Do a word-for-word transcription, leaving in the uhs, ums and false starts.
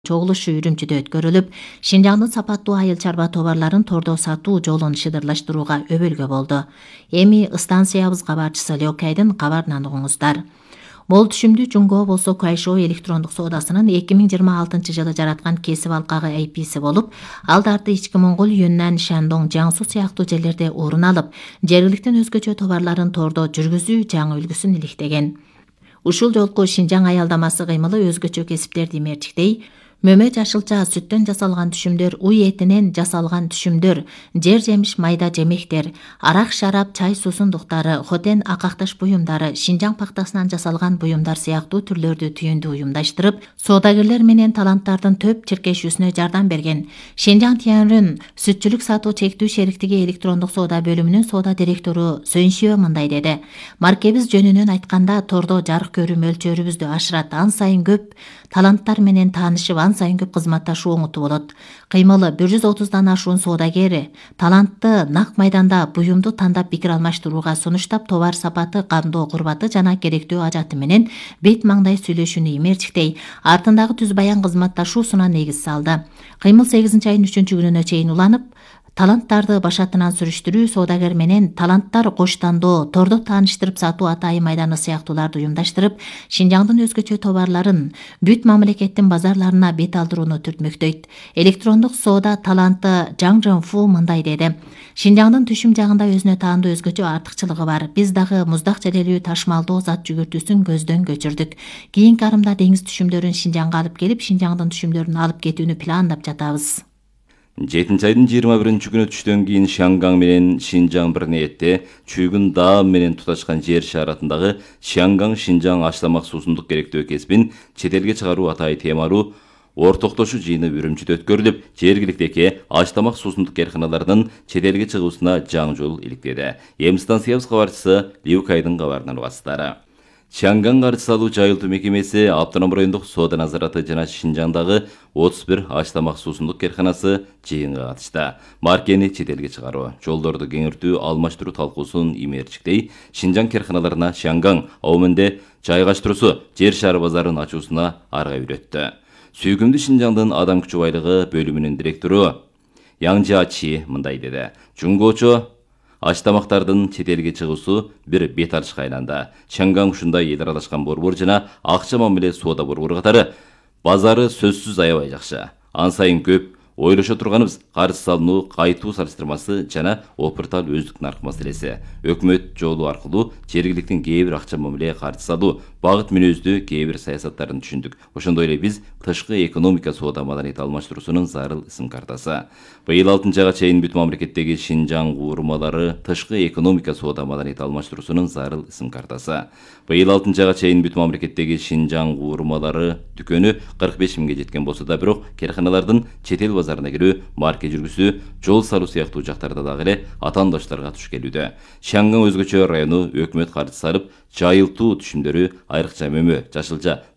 чогулушу Үрүмчүдө өткөрүлүп, Шинжаңдын сапаттуу айыл чарба товарларын тордо сатуу жолун шыдырлаштырууга өбөлгө болду. Эми станциябыз кабарчысы Леокайдын кабарынан угуңуздар. Мол түшүмдүү Жунгоо болсо Кайшоо электрондук соодасынын эки миң жыйырма алтынчы жылы жараткан кесип алкагы эй пи-си болуп, алдарты ички Моңгол, Юннан, Шандong, Жаңсу сыяктуу жерлерде орун алып, жергиликтин өзгөчө товарларын тордо жүргүзүү жаңы үлгүсүн иликтеген. Ушул жолку Шинжаң аялдамасы кыймылы өзгөчө кесиптерди мерчиктей, мөмө жашылча сүттөн жасалган түшүмдөр, уй этинен жасалган түшүмдөр, жер жемиш майда жемектер, арак шарап, чай суусундуктары, хотен акакташ буюмдары, Шинжаң пактасынан жасалган буюмдар сыяктуу түрлөрдү түйүндү уюмдаштырып, соодагерлер менен таланттардын төп чиркешүүсүнө жардам берген. Шинжаң Тянрын сүтчүлүк сатуу чектүү шериктиги электрондук соода бөлүмүнүн соода директору Сөншиө мындай деди: Маркебиз жөнүнөн айтканда, тордо жарык көрүү мөлчөрүбүздү ашырат, ан сайын көп таланттар менен таанышып, ан сайын көп кызматташуу оңоту болот. Кыймылы бир жүз отуздан ашуун соодагери талантты нак майданда буюмду тандап пикир алмаштырууга, сунуштап товар сапаты, кандоо курбаты жана керектүү ажаты менен бет маңдай сүйлөшүүнү имерчиктей, артындагы түз баян кызматташуусуна негиз салды. Кыймыл сегизинчи айдын үчүнчү күнүнө чейин уланып, таланттарды башатынан сүрүштүрүү, соодагер менен таланттар коштандоо, тордо тааныштырып сатуу атайын майданы сыяктууларды уюмдаштырып, Шинжаңдын өзгөчө товарларын бүт мамлекеттин базарларына бет алдырууну түртмөктөйт. Электрондук соода таланты Жаң Жонфу мындай деди: Шинжаңдын түшүм жагында өзүнө таандуу өзгөчө артыкчылыгы бар. Биз дагы муздак желелүү ташмалдоо зат жүгүртүүсүн көздөн кечирдик. Кийинки арымда деңиз түшүмдөрүн Шинжаңга алып келип, Шинжаңдын түшүмдөрүн алып кетүүнү пландап жатабыз. жетинчи айдын жыйырма биринчи күнү түштөн кийин Шангаң менен Шинжаң бир ниетте чүйгүн даам менен туташкан жер шаратындагы Шангаң Шинжаң аштамак суусундук керектөө кесибин чет элге чыгаруу атайы темалуу ортоктошуу жыйыны Үрүмчүдө өткөрүлүп, жергиликтеги аштамак суусундук кээрканалардын чет элге чыгуусуна жаңы жол иликтеди. Эми станциябыз кабарчысы Леокайдын кабарынан угасыздар. Шангаң каржы салуу жайылтуу мекемеси, Автоном райондук соода назараты жана Шинжаңдагы отуз бир аштамак суусундук кээрканасы жыйынга катышты. Маркени чет элге чыгаруу, жолдорду кеңиртүү, алмаштыруу талкуусун имерчиктей, Шинжаң кээрканаларына Шангаң ауменде жайгаштыруусу, жер шары базарын ачуусуна арга үйрөттү. Сүйкүмдүү Шинжаңдын адам күчү байлыгы бөлүмүнүн директору Яңжа Чи мындай деди: Жунгоочо аштамактардын чет элге чыгуусу бир бет ачышка айланды. Шангаң ушундай эл аралашкан борбор жана акча мамиле соода борбору катары базары сөзсүз аябай жакшы. Ан сайын көп ойлошо турганыбыз каржы салынуу, кайтуу салыштырмасы жана опыртал өздүк нарк маселеси. Өкмөт жолу аркылуу жергиликтин кээ бир акча мамиле каржы салуу, багыт мүнөздүү кээ бир саясаттарын түшүндүк. Ошондой эле биз тышкы экономика соода маданият алмаштыруусунун зарыл ысым картасы. Быйыл алтынчы айга чейин бүт мамлекеттеги Шинжаң уурмалары тышкы экономика соода маданият алмаштыруусунун зарыл ысым картасы. Быйыл алтынчы айга чейин бүт мамлекеттеги Шинжаң уурмалары дүкөнү кырк беш миңге жеткен болсо да, бирок кээрканалардын чет эл базарына кирүү, марке жүргүзүү, жол салуу сыяктуу жактарда дагы эле атаандаштарга туш келүүдө. Шангаң өзгөчө району өкмөт каржы салып, жайылтуу түшүмдөрү, айрыкча мөмө, жашылча,